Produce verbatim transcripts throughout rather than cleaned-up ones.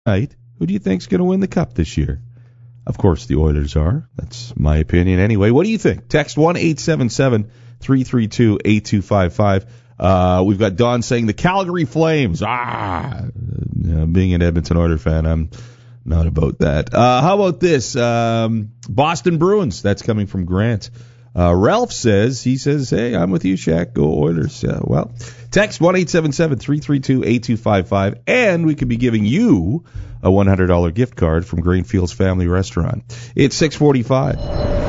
Tonight, who do you think's going to win the Cup this year? Of course, the Oilers are. That's my opinion anyway. What do you think? Text one eight seven seven, three three two, eight two five five. Uh, we've got Don saying the Calgary Flames. Ah, uh, being an Edmonton Oilers fan, I'm not about that. Uh, how about this? Um, Boston Bruins. That's coming from Grant. Uh, Ralph says, he says, hey, I'm with you, Shaq. Go Oilers. Yeah, well, text one eight seven seven, three three two, eight two five five, and we could be giving you a one hundred dollars gift card from Greenfields Family Restaurant. It's six forty-five.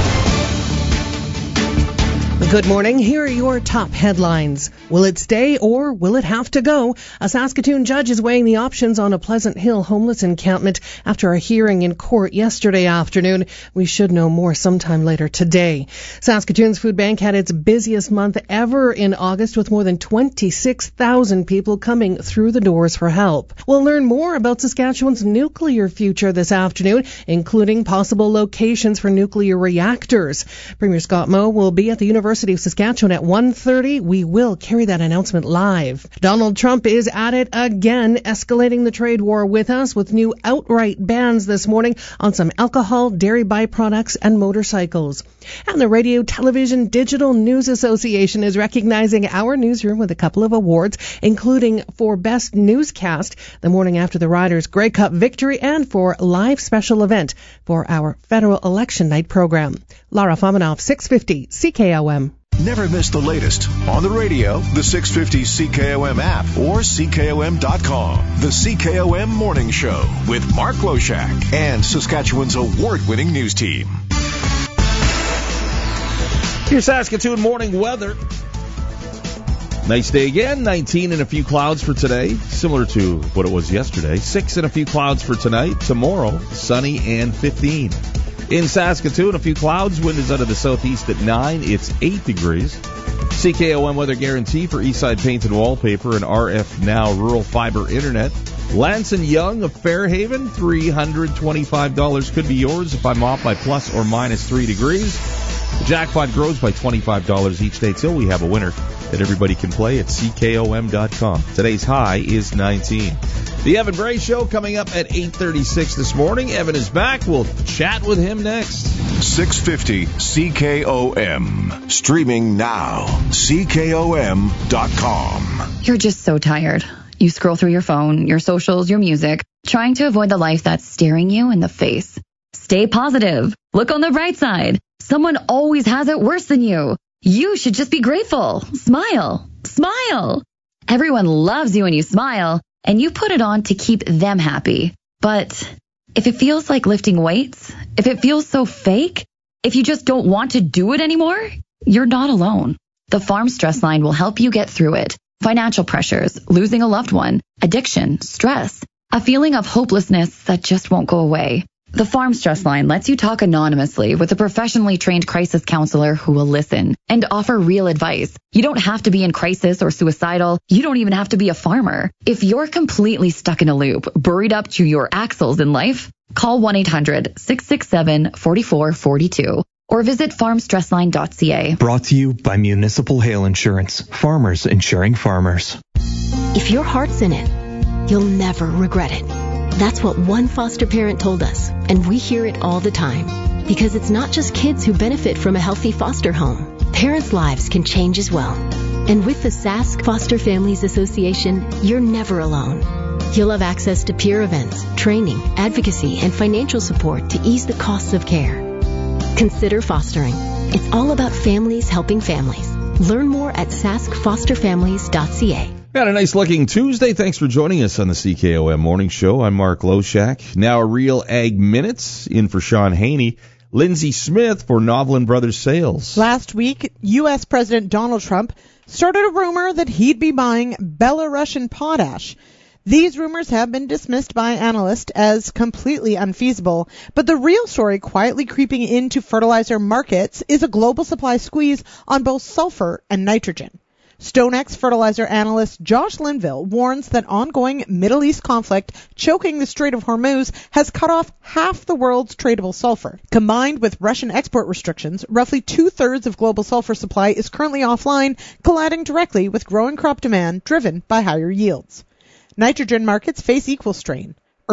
Good morning. Here are your top headlines. Will it stay or will it have to go? A Saskatoon judge is weighing the options on a Pleasant Hill homeless encampment after a hearing in court yesterday afternoon. We should know more sometime later today. Saskatoon's food bank had its busiest month ever in August with more than twenty-six thousand people coming through the doors for help. We'll learn more about Saskatchewan's nuclear future this afternoon, including possible locations for nuclear reactors. Premier Scott Moe will be at the University of Saskatchewan at one thirty. We will carry that announcement live. Donald Trump is at it again, escalating the trade war with us with new outright bans this morning on some alcohol, dairy byproducts, and motorcycles. And the Radio Television Digital News Association is recognizing our newsroom with a couple of awards, including for Best Newscast the morning after the Riders' Grey Cup victory and for Live Special Event for our Federal Election Night program. Lara Famanoff, six fifty C K O M. Never miss the latest on the radio, the six fifty C K O M app, or C K O M dot com. The C K O M Morning Show with Mark Loshak and Saskatchewan's award-winning news team. Here's Saskatoon morning weather. Nice day again, nineteen and a few clouds for today, similar to what it was yesterday. six and a few clouds for tonight. Tomorrow, sunny and fifteen. In Saskatoon, a few clouds. Wind is out of the southeast at nine. It's eight degrees. C K O M weather guarantee for Eastside Paint and Wallpaper and R F Now Rural Fiber Internet. Lance and Young of Fairhaven, three hundred twenty-five dollars could be yours if I'm off by plus or minus three degrees. The jackpot grows by twenty-five dollars each day till we have a winner that everybody can play at C K O M dot com. Today's high is nineteen. The Evan Bray Show coming up at eight thirty-six this morning. Evan is back. We'll chat with him next. six fifty C K O M. Streaming now. C K O M dot com. You're just so tired. You scroll through your phone, your socials, your music, trying to avoid the life that's staring you in the face. Stay positive. Look on the bright side. Someone always has it worse than you. You should just be grateful. Smile. Smile. Everyone loves you when you smile, and you put it on to keep them happy. But if it feels like lifting weights, if it feels so fake, if you just don't want to do it anymore, you're not alone. The Farm Stress Line will help you get through it. Financial pressures, losing a loved one, addiction, stress, a feeling of hopelessness that just won't go away. The Farm Stress Line lets you talk anonymously with a professionally trained crisis counselor who will listen and offer real advice. You don't have to be in crisis or suicidal. You don't even have to be a farmer. If you're completely stuck in a loop, buried up to your axles in life, call one eight hundred, six six seven, four four four two or visit farm stress line dot c a. Brought to you by Municipal Hail Insurance. Farmers insuring farmers. If your heart's in it, you'll never regret it. That's what one foster parent told us, and we hear it all the time. Because it's not just kids who benefit from a healthy foster home. Parents' lives can change as well. And with the Sask Foster Families Association, you're never alone. You'll have access to peer events, training, advocacy, and financial support to ease the costs of care. Consider fostering. It's all about families helping families. Learn more at sask foster families dot c a. Got a nice looking Tuesday. Thanks for joining us on the C K O M Morning Show. I'm Mark Loshak. Now a Real Ag Minutes in for Sean Haney. Lindsay Smith for Novlin Brothers Sales. Last week, U S President Donald Trump started a rumor that he'd be buying Belarusian potash. These rumors have been dismissed by analysts as completely unfeasible, but the real story quietly creeping into fertilizer markets is a global supply squeeze on both sulfur and nitrogen. StoneX fertilizer analyst Josh Linville warns that ongoing Middle East conflict choking the Strait of Hormuz has cut off half the world's tradable sulfur. Combined with Russian export restrictions, roughly two-thirds of global sulfur supply is currently offline, colliding directly with growing crop demand driven by higher yields. Nitrogen markets face equal strain.